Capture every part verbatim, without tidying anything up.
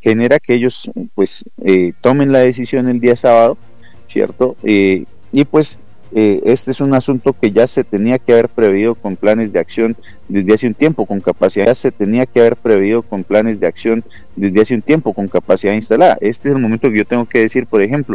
genera que ellos pues eh, tomen la decisión el día sábado, ¿cierto? Eh, y pues eh, este es un asunto que ya se tenía que haber previsto con planes de acción desde hace un tiempo, con capacidad, ya se tenía que haber previsto con planes de acción desde hace un tiempo, con capacidad instalada. Este es el momento que yo tengo que decir, por ejemplo,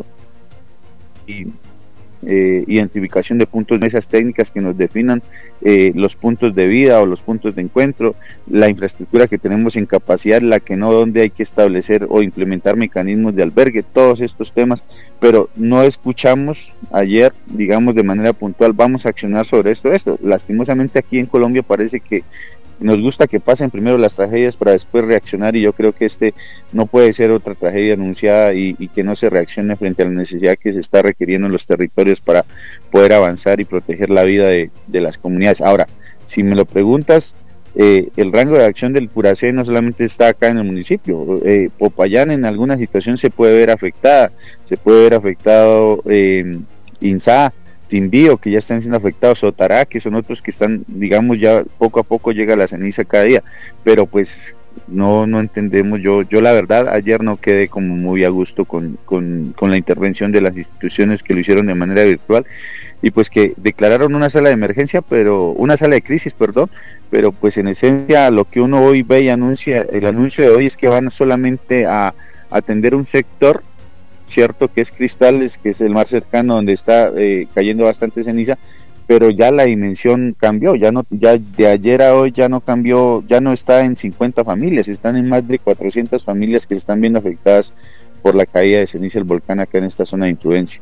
y Eh, identificación de puntos, mesas técnicas que nos definan eh, los puntos de vida o los puntos de encuentro, la infraestructura que tenemos en capacidad, la que no, donde hay que establecer o implementar mecanismos de albergue, todos estos temas, pero no escuchamos ayer, digamos de manera puntual, vamos a accionar sobre esto, esto, lastimosamente aquí en Colombia parece que nos gusta que pasen primero las tragedias para después reaccionar, y yo creo que este no puede ser otra tragedia anunciada y, y que no se reaccione frente a la necesidad que se está requiriendo en los territorios para poder avanzar y proteger la vida de, de las comunidades. Ahora, si me lo preguntas, eh, el rango de acción del Puracé no solamente está acá en el municipio, eh, Popayán en alguna situación se puede ver afectada, se puede ver afectado eh, INSA, Timbío, que ya están siendo afectados, Sotará, que son otros que están, digamos, ya poco a poco llega la ceniza cada día, pero pues no no entendemos, yo yo la verdad ayer no quedé como muy a gusto con, con, con la intervención de las instituciones que lo hicieron de manera virtual, y pues que declararon una sala de emergencia, pero una sala de crisis, perdón, pero pues en esencia lo que uno hoy ve y anuncia, el anuncio de hoy es que van solamente a atender un sector, cierto, que es Cristales, que es el más cercano donde está eh, cayendo bastante ceniza, pero ya la dimensión cambió, ya no, ya de ayer a hoy ya no cambió, ya no está en cincuenta familias, están en más de cuatrocientas familias que se están viendo afectadas por la caída de ceniza del volcán acá en esta zona de influencia.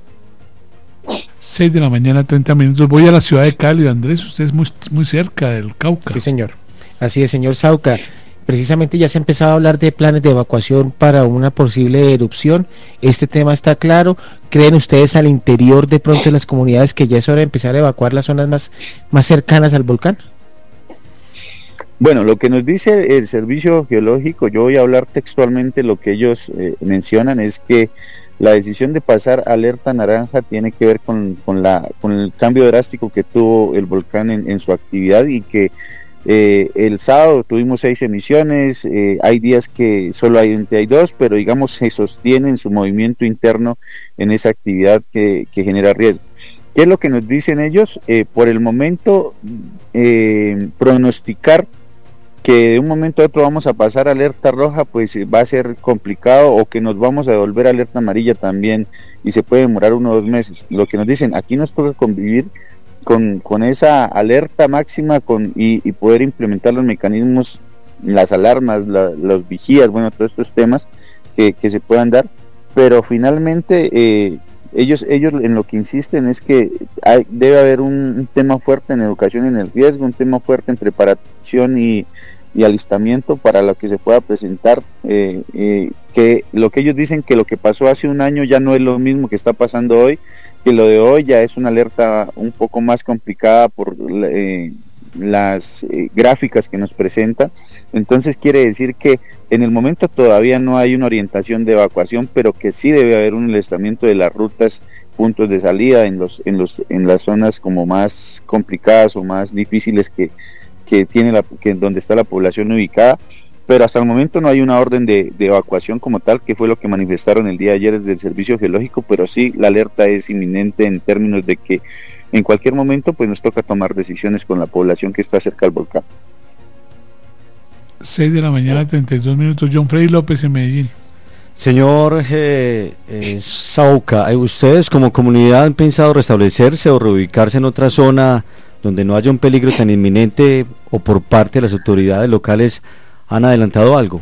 seis de la mañana, treinta minutos. Voy a la ciudad de Cali, Andrés, usted es muy, muy cerca del Cauca. Sí, señor, así es, señor Sauca. Precisamente ya se ha empezado a hablar de planes de evacuación para una posible erupción. Este tema está claro. ¿Creen ustedes al interior de pronto de las comunidades que ya es hora de empezar a evacuar las zonas más, más cercanas al volcán? Bueno, lo que nos dice el Servicio Geológico, yo voy a hablar textualmente, lo que ellos eh, mencionan es que la decisión de pasar alerta naranja tiene que ver con, con, la, con el cambio drástico que tuvo el volcán en, en su actividad, y que Eh, el sábado tuvimos seis emisiones, eh, hay días que solo hay, hay dos, pero digamos se sostiene en su movimiento interno en esa actividad que, que genera riesgo. ¿Qué es lo que nos dicen ellos? Eh, por el momento, eh, pronosticar que de un momento a otro vamos a pasar a alerta roja, pues va a ser complicado, o que nos vamos a devolver a alerta amarilla también, y se puede demorar uno o dos meses. Lo que nos dicen, aquí nos toca convivir Con, con esa alerta máxima con y, y poder implementar los mecanismos, las alarmas, la, los vigías, bueno, todos estos temas que, que se puedan dar, pero finalmente eh, ellos ellos en lo que insisten es que hay, debe haber un, un tema fuerte en educación en el riesgo, un tema fuerte en preparación y, y alistamiento para lo que se pueda presentar, eh, eh, que lo que ellos dicen que lo que pasó hace un año ya no es lo mismo que está pasando hoy, que lo de hoy ya es una alerta un poco más complicada por eh, las eh, gráficas que nos presenta. Entonces quiere decir que en el momento todavía no hay una orientación de evacuación, pero que sí debe haber un alistamiento de las rutas, puntos de salida en los en los en las zonas como más complicadas o más difíciles que que tiene la que donde está la población ubicada. Pero hasta el momento no hay una orden de, de evacuación como tal, que fue lo que manifestaron el día de ayer desde el Servicio Geológico, pero sí la alerta es inminente en términos de que en cualquier momento pues nos toca tomar decisiones con la población que está cerca del volcán. seis de la mañana, treinta y dos minutos. John Freddy López en Medellín. Señor eh, eh, Sauca, ¿ustedes como comunidad han pensado restablecerse o reubicarse en otra zona donde no haya un peligro tan inminente, o por parte de las autoridades locales han adelantado algo?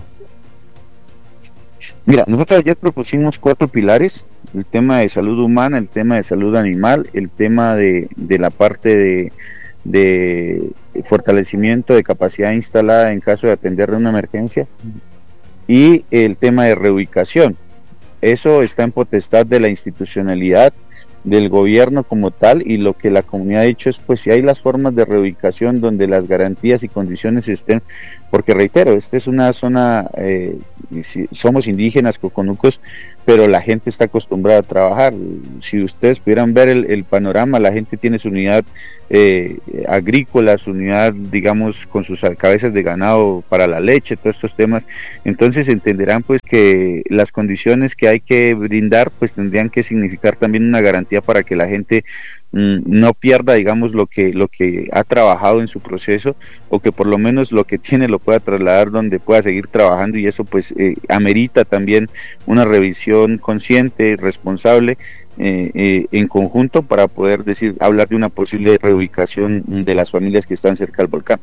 Mira, nosotros ayer propusimos cuatro pilares: el tema de salud humana, el tema de salud animal, el tema de, de la parte de, de fortalecimiento de capacidad instalada en caso de atender una emergencia, y el tema de reubicación. Eso está en potestad de la institucionalidad, del gobierno como tal, y lo que la comunidad ha dicho es pues si hay las formas de reubicación donde las garantías y condiciones estén, porque reitero, esta es una zona eh, si, somos indígenas, coconucos, pero la gente está acostumbrada a trabajar. Si ustedes pudieran ver el, el panorama, la gente tiene su unidad eh, agrícola, su unidad, digamos, con sus cabezas de ganado para la leche, todos estos temas. Entonces entenderán pues que las condiciones que hay que brindar pues tendrían que significar también una garantía para que la gente mmm, no pierda, digamos, lo que lo que ha trabajado en su proceso, o que por lo menos lo que tiene lo pueda trasladar donde pueda seguir trabajando, y eso pues eh, amerita también una revisión consciente, responsable, eh, eh, en conjunto, para poder decir, hablar de una posible reubicación de las familias que están cerca del volcán.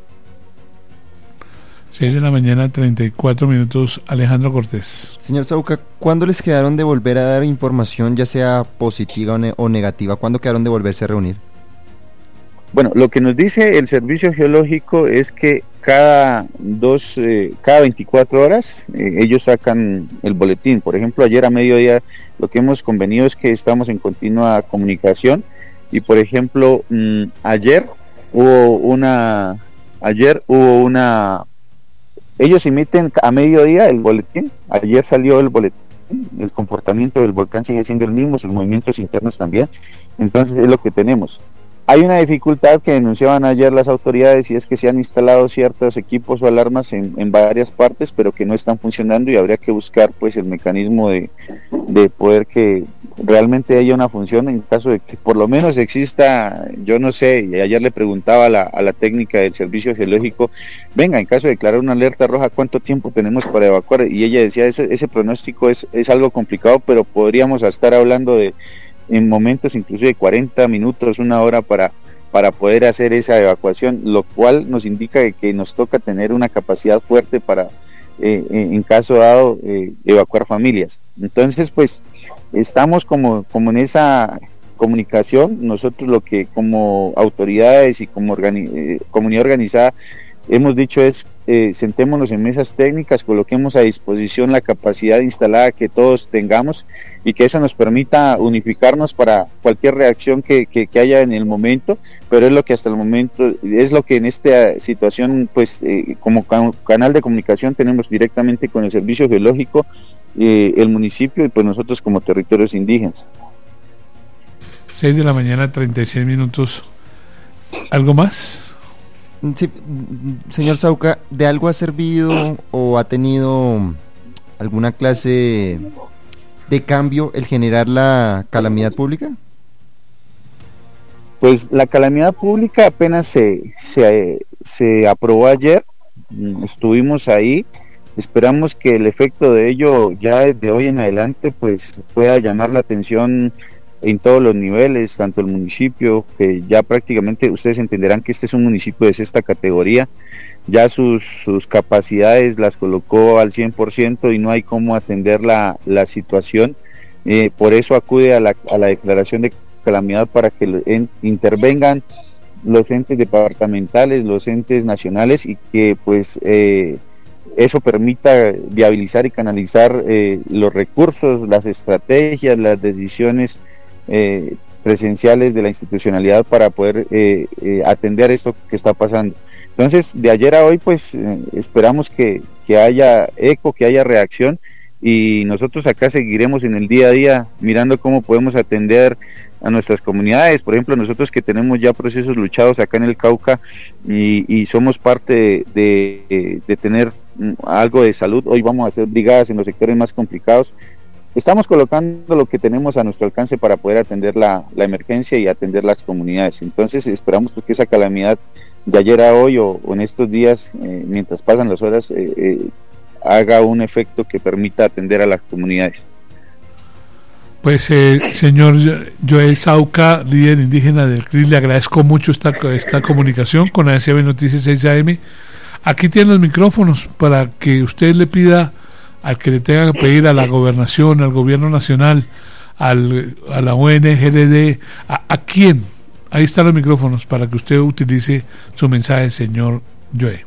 seis de la mañana, treinta y cuatro minutos, Alejandro Cortés. Señor Sauca, ¿cuándo les quedaron de volver a dar información, ya sea positiva o, ne o negativa? ¿Cuándo quedaron de volverse a reunir? Bueno, lo que nos dice el Servicio Geológico es que cada dos, eh, cada veinticuatro horas eh, ellos sacan el boletín. Por ejemplo, ayer a mediodía lo que hemos convenido es que estamos en continua comunicación, y por ejemplo, mmm, ayer hubo una, ayer hubo una, ellos emiten a mediodía el boletín, ayer salió el boletín, el comportamiento del volcán sigue siendo el mismo, sus movimientos internos también, entonces es lo que tenemos. Hay una dificultad que denunciaban ayer las autoridades, y es que se han instalado ciertos equipos o alarmas en, en varias partes, pero que no están funcionando, y habría que buscar pues el mecanismo de, de poder que realmente haya una función en caso de que por lo menos exista, yo no sé, y ayer le preguntaba a la, a la técnica del Servicio Geológico, venga, en caso de declarar una alerta roja, ¿cuánto tiempo tenemos para evacuar? Y ella decía, ese, ese pronóstico es, es algo complicado, pero podríamos estar hablando de en momentos incluso de cuarenta minutos, una hora para, para poder hacer esa evacuación, lo cual nos indica que, que nos toca tener una capacidad fuerte para, eh, en caso dado, eh, evacuar familias. Entonces, pues, estamos como, como en esa comunicación. Nosotros lo que como autoridades y como organi eh, comunidad organizada hemos dicho es, eh, sentémonos en mesas técnicas, coloquemos a disposición la capacidad instalada que todos tengamos, y que eso nos permita unificarnos para cualquier reacción que, que, que haya en el momento, pero es lo que hasta el momento, es lo que en esta situación, pues eh, como can canal de comunicación tenemos directamente con el Servicio Geológico, eh, el municipio, y pues nosotros como territorios indígenas. seis de la mañana, treinta y seis minutos. ¿Algo más? Sí, señor Sauca, ¿de algo ha servido o ha tenido alguna clase de cambio el generar la calamidad pública? Pues la calamidad pública apenas se, se, se aprobó ayer, estuvimos ahí, esperamos que el efecto de ello ya desde hoy en adelante pues pueda llamar la atención en todos los niveles, tanto el municipio, que ya prácticamente ustedes entenderán que este es un municipio de sexta categoría, ya sus, sus capacidades las colocó al cien por ciento y no hay cómo atender la, la situación, eh, por eso acude a la, a la declaración de calamidad para que en, intervengan los entes departamentales, los entes nacionales, y que pues eh, eso permita viabilizar y canalizar eh, los recursos, las estrategias, las decisiones Eh, presenciales de la institucionalidad para poder eh, eh, atender esto que está pasando. Entonces, de ayer a hoy, pues eh, esperamos que, que haya eco, que haya reacción, y nosotros acá seguiremos en el día a día mirando cómo podemos atender a nuestras comunidades. Por ejemplo, nosotros que tenemos ya procesos luchados acá en el Cauca y, y somos parte de, de, de tener algo de salud, hoy vamos a hacer brigadas en los sectores más complicados. Estamos colocando lo que tenemos a nuestro alcance para poder atender la, la emergencia y atender las comunidades. Entonces esperamos pues, que esa calamidad de ayer a hoy o, o en estos días, eh, mientras pasan las horas, eh, eh, haga un efecto que permita atender a las comunidades. Pues eh, señor Joel Sauca, líder indígena del C R I, le agradezco mucho esta, esta comunicación con A S B Noticias seis A M. Aquí tienen los micrófonos para que usted le pida al que le tenga que pedir a la gobernación, al gobierno nacional, al, a la O N G L D, a, a quién. Ahí están los micrófonos para que usted utilice su mensaje, señor Joe.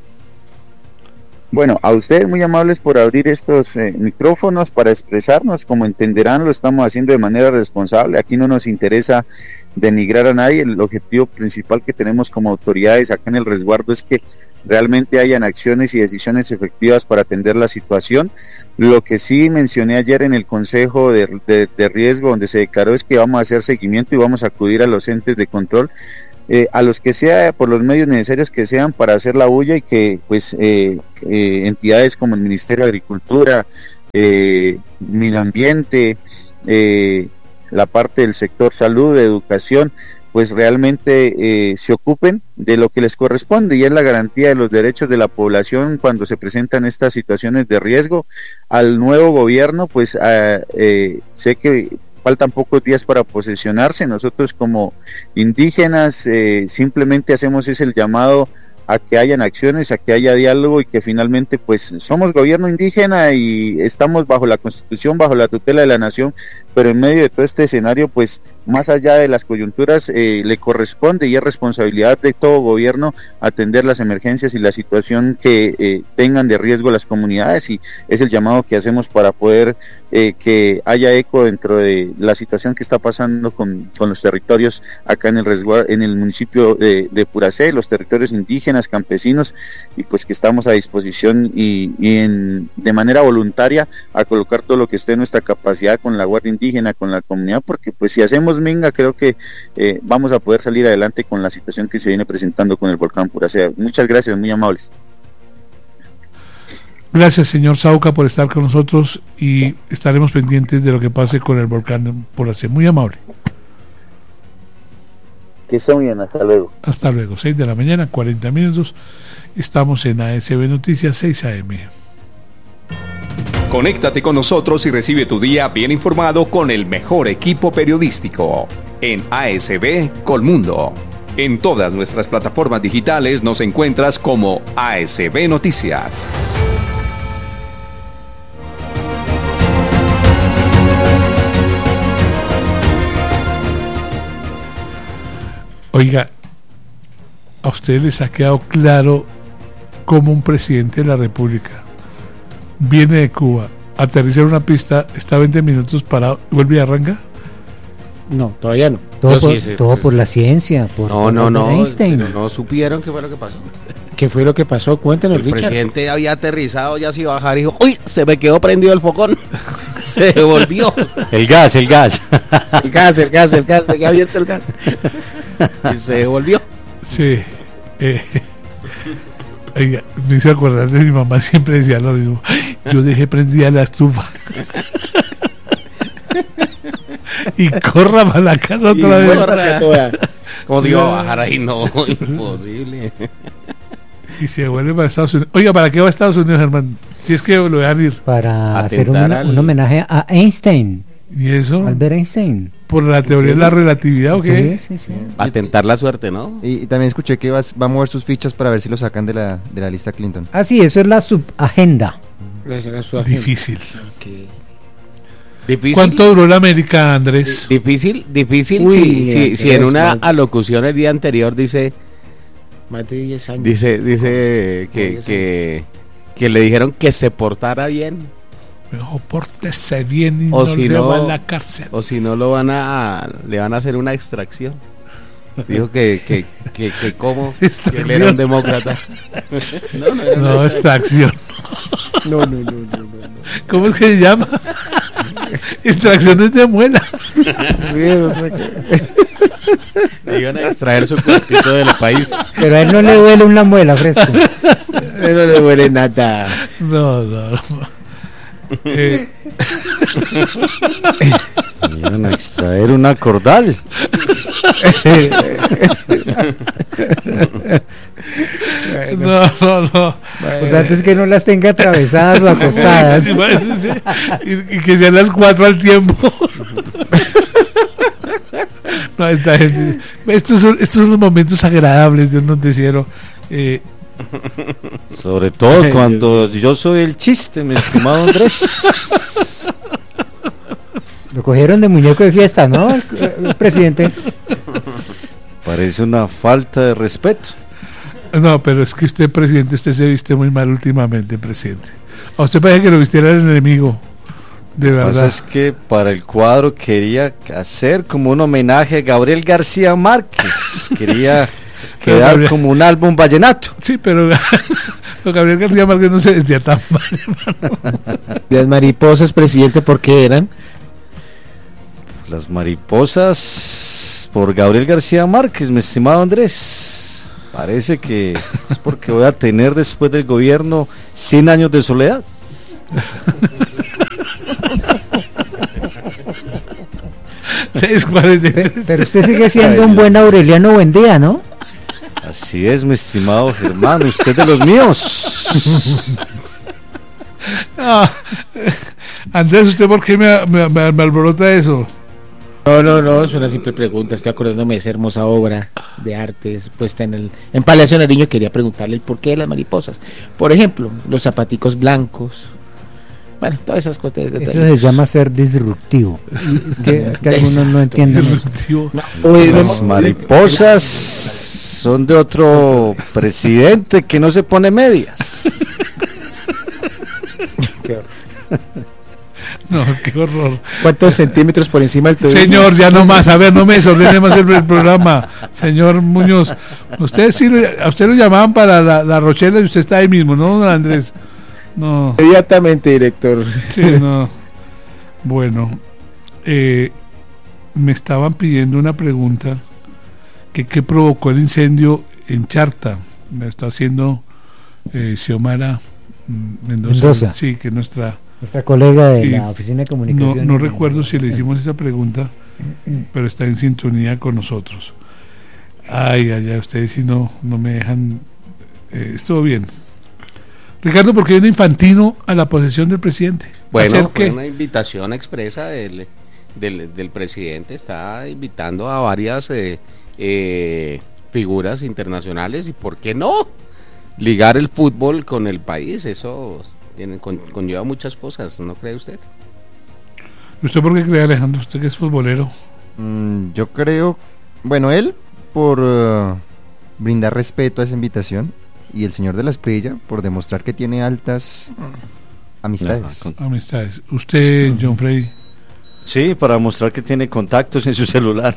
Bueno, a ustedes muy amables por abrir estos eh, micrófonos para expresarnos. Como entenderán, lo estamos haciendo de manera responsable. Aquí no nos interesa denigrar a nadie. El objetivo principal que tenemos como autoridades acá en el resguardo es que realmente hayan acciones y decisiones efectivas para atender la situación. Lo que sí mencioné ayer en el Consejo de, de, de Riesgo, donde se declaró, es que vamos a hacer seguimiento y vamos a acudir a los entes de control, eh, a los que sea, por los medios necesarios que sean, para hacer la bulla, y que pues eh, eh, entidades como el Ministerio de Agricultura, eh, Medio Ambiente, eh, la parte del sector salud, de educación, pues realmente eh, se ocupen de lo que les corresponde, y es la garantía de los derechos de la población cuando se presentan estas situaciones de riesgo. Al nuevo gobierno, pues a, eh, sé que faltan pocos días para posesionarse. Nosotros como indígenas eh, simplemente hacemos ese el llamado a que hayan acciones, a que haya diálogo, y que finalmente pues somos gobierno indígena y estamos bajo la Constitución, bajo la tutela de la nación, pero en medio de todo este escenario, pues más allá de las coyunturas, eh, le corresponde y es responsabilidad de todo gobierno atender las emergencias y la situación que eh, tengan de riesgo las comunidades, y es el llamado que hacemos para poder eh, que haya eco dentro de la situación que está pasando con, con los territorios acá en el resguardo, en el municipio de, de Puracé, los territorios indígenas, campesinos, y pues que estamos a disposición y, y en, de manera voluntaria a colocar todo lo que esté en nuestra capacidad con la Guardia Indígena, con la comunidad, porque pues si hacemos minga, creo que eh, vamos a poder salir adelante con la situación que se viene presentando con el volcán Puracé. Muchas gracias, muy amables. Gracias, señor Sauca, por estar con nosotros, y estaremos pendientes de lo que pase con el volcán Puracé. Muy amable. Que esté muy bien, hasta luego. Hasta luego, seis de la mañana, cuarenta minutos. Estamos en A S B Noticias seis A M. Conéctate con nosotros y recibe tu día bien informado con el mejor equipo periodístico en A S B Colmundo. En todas nuestras plataformas digitales nos encuentras como A S B Noticias. Oiga, ¿a ustedes les ha quedado claro cómo un presidente de la República viene de Cuba, aterriza en una pista, está veinte minutos parado y vuelve y arranca? No, todavía no. Todo, Yo por, sí, sí, todo sí. por la ciencia, por, No, por no, no, Einstein. pero no supieron qué fue lo que pasó. ¿Qué fue lo que pasó? Cuéntanos, El Richard. presidente había aterrizado, ya se iba a bajar y dijo, uy, se me quedó prendido el focón. Se devolvió. El gas, el gas. El gas, el gas, el gas, se ha abierto el gas. Y se devolvió. Sí. Eh, oiga, me hizo acordar de mi mamá, siempre decía lo mismo. Yo dejé prendida la estufa. Y corra para la casa otra Y vez. corra. ¿Cómo se iba a bajar ahí? No, imposible. Y se vuelve para Estados Unidos. Oiga, ¿para qué va a Estados Unidos, Germán? Si es que lo dejan ir. Para Atentar hacer un, al- un homenaje a Einstein, ¿Y eso? Albert Einstein. ¿Por la teoría de la relatividad o qué? Sí, sí, sí. A tentar la suerte, ¿no? Y, y también escuché que vas- va a mover sus fichas para ver si lo sacan de la, de la lista Clinton. Ah, sí, eso es la subagenda. Difícil. Difícil. ¿Cuánto duró la América, Andrés? Difícil, difícil. Uy, si, si, si en Andrés, una más de- alocución el día anterior dice, Más de diez años. dice, dice que, que, que le dijeron que se portara bien, Mejor pórtese bien y O no si le no- va a la cárcel. o si no lo van a, le van a hacer una extracción. Dijo que, que, que, que cómo, que él Extracción. era un demócrata. No, no, era una- No, extracción. No, no, no, no, no, no. ¿Cómo es que se llama? Extracciones de muela. Sí, o sea que- le iban a extraer su cuerpito del país. Pero a él no le duele una muela, fresco. no le duele nada. No, no. no. Eh, Me iban a extraer una cordal. no, no, no. Por tanto es que no las tenga atravesadas o acostadas. Sí, bueno, sí. Y, y que sean las cuatro al tiempo. No, esta gente. Estos son, estos son los momentos agradables de un noticiero. Eh, Sobre todo cuando yo soy el chiste, mi estimado Andrés. Lo cogieron de muñeco de fiesta, ¿no? El, el presidente. Parece una falta de respeto. no, pero es que usted, presidente, usted se viste muy mal últimamente, presidente. A usted parece que lo vistiera el enemigo. De Lo que pasa verdad. es que para el cuadro quería hacer como un homenaje a Gabriel García Márquez. Quería quedar Gabriel, como un álbum vallenato. Sí, pero don Gabriel García Márquez no se vestía tan mal, hermano. Las mariposas, presidente, ¿por qué eran? Las mariposas por Gabriel García Márquez, mi estimado Andrés. Parece que es porque voy a tener después del gobierno cien años de soledad. seis cuarenta y tres. Pe- Pero usted sigue siendo un buen Aureliano Buendía, ¿no? Así es, mi estimado Germán, usted de los míos. Ah, Andrés, ¿usted por qué me, me, me, me alborota eso? No, no, no, es una simple pregunta. Estoy acordándome de esa hermosa obra de artes puesta en el en Palacio Nariño. Quería preguntarle el porqué de las mariposas. Por ejemplo, los zapaticos blancos. Bueno, todas esas cosas. Eso se llama ser disruptivo. Y es que, es que algunos no entienden eso. Disruptivo. Uy, no, Las mariposas son de otro presidente que no se pone medias. qué horror. No, qué horror. ¿Cuántos centímetros por encima del tobillo? Señor, ya no más, a ver, no me desordene más el, el programa. Señor Muñoz, usted sí, a usted lo llamaban para la, la Rochela y usted está ahí mismo, ¿no, don Andrés? No. Inmediatamente, director. Sí, no. Bueno, eh, me estaban pidiendo una pregunta que qué provocó el incendio en Charta. Me está haciendo eh, Xiomara mm, Mendoza. Mendoza. Sí, que nuestra... Nuestra colega de Sí. la Oficina de No, Comunicación. no recuerdo si le hicimos esa pregunta, pero está en sintonía con nosotros. Ay, ay, ay, ustedes si no, no me dejan... Eh, estuvo bien. Ricardo, ¿por qué viene Infantino a la posesión del presidente? Bueno, ¿Hacer fue qué? una invitación expresa del, del, del presidente, está invitando a varias eh, eh, figuras internacionales y ¿por qué no? Ligar el fútbol con el país, eso tiene, con, conlleva muchas cosas, ¿no cree usted? ¿Usted por qué cree, Alejandro? Usted que es futbolero. Mm, yo creo, bueno, él por uh, brindar respeto a esa invitación y el señor de la Espriella por demostrar que tiene altas amistades. Ajá, con- Amistades. ¿Usted, John Frey? Sí, para mostrar que tiene contactos en su celular.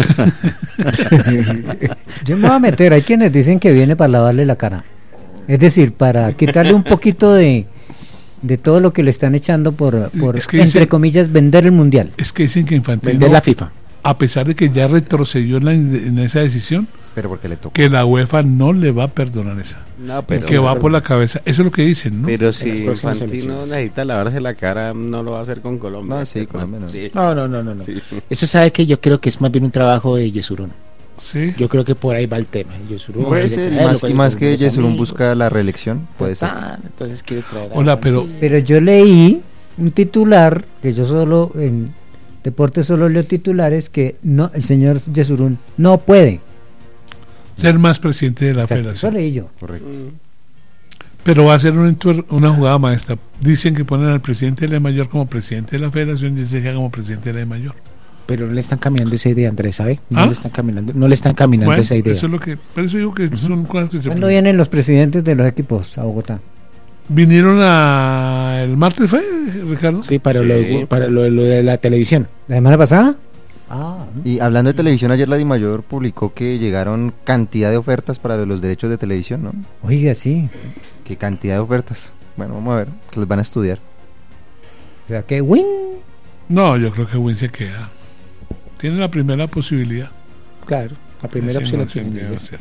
Yo me voy a meter, hay quienes dicen que viene para lavarle la cara. Es decir, para quitarle un poquito de, de todo lo que le están echando por, por Es que entre dice- comillas, vender el mundial. Es que dicen que Infantino, Vender la FIFA. a pesar de que ya retrocedió en, la- en esa decisión, Pero porque le tocó. que la UEFA no le va a perdonar esa. No, pero, que va por la cabeza. Eso es lo que dicen, ¿no? pero las si próximas Infantino elecciones. necesita lavarse la cara, no lo va a hacer con Colombia. No, sí, Colombia no. Sí. No, no, no, no, no. Sí. Eso sabe que yo creo que es más bien un trabajo de Yesurún. Sí. Yo creo que por ahí va el tema. Yesurún Puede quiere ser, y traerlo más, con y más Yesurún, que los Yesurún amigos, busca la reelección, puede ser. total, entonces quiere traer a Hola, pero- Pero yo leí un titular, que yo solo en deporte solo leo titulares, que no el señor Yesurún no puede. Ser más presidente de la Exacto, eso federación. leí yo. Correcto. Pero va a ser una, intuer- una jugada maestra. Dicen que ponen al presidente de la mayor como presidente de la federación y ese como presidente de la mayor. Pero no le están caminando esa idea, Andrés, ¿sabe? No ¿Ah? le están caminando, no le están caminando Bueno, esa idea. eso es lo que, por eso digo que son cosas que se ¿Cuándo vienen los presidentes de los equipos a Bogotá? vinieron a el martes fue, Ricardo. Sí, para, Sí. Lo, para lo, lo de la televisión. ¿La semana pasada? Ah, Y hablando de televisión, ayer la DIMAYOR publicó que llegaron cantidad de ofertas para los derechos de televisión, ¿no? oiga, sí. ¿Qué cantidad de ofertas? Bueno, vamos a ver, que los van a estudiar. O sea que win. No, yo creo que Win se queda. Tiene la primera posibilidad. Claro, la primera Sí, opción no la sé tiene qué va a ellos. hacer.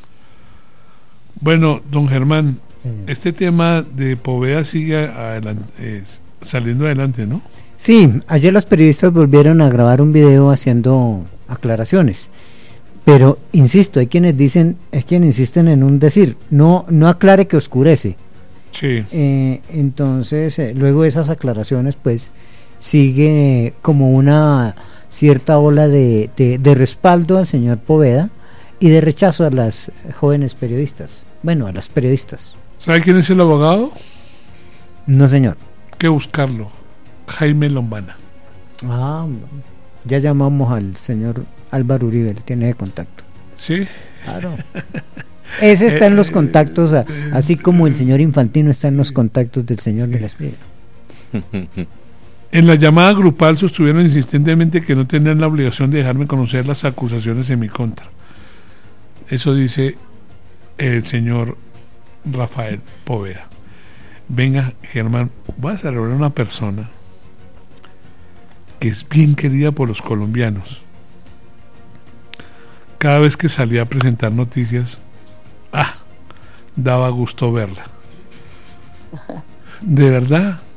Bueno, don Germán, Señor. este tema de Poveda sigue adelan- eh, saliendo adelante, ¿no? Sí, ayer los periodistas volvieron a grabar un video haciendo aclaraciones. Pero, insisto, hay quienes dicen, hay quienes insisten en un decir, no, no aclare que oscurece. Sí. Eh, entonces, eh, luego de esas aclaraciones, pues, sigue como una cierta ola de, de, de respaldo al señor Poveda y de rechazo a las jóvenes periodistas. Bueno, a las periodistas. ¿Sabe quién es el abogado? No, señor. Que buscarlo. Jaime Lombana. Ah, ya llamamos al señor Álvaro Uribe, él tiene de contacto. ¿Sí? Claro. Ese está en los contactos, a- así como el señor Infantino está en los contactos del señor de la Espriella. En la llamada grupal sostuvieron insistentemente que no tenían la obligación de dejarme conocer las acusaciones en mi contra. Eso dice el señor Rafael Poveda. Venga, Germán, vas a reunir a una persona que es bien querida por los colombianos. Cada vez que salía a presentar noticias, ah, daba gusto verla. De verdad,